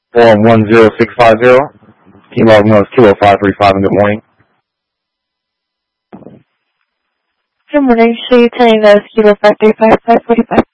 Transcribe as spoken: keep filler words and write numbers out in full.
four one zero six five zero. Team log one is two oh five three five, and good morning. Good morning. Show you ten Kilo five three five five forty five.